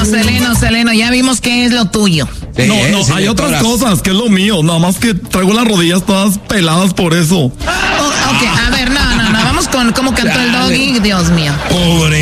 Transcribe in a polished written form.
Seleno, ya vimos que es lo tuyo. Sí, no, hay otras cosas que es lo mío, nada más que traigo las rodillas todas peladas por eso. Ok, a ver, no, vamos con cómo cantó el Doggy, Dios mío. Pobre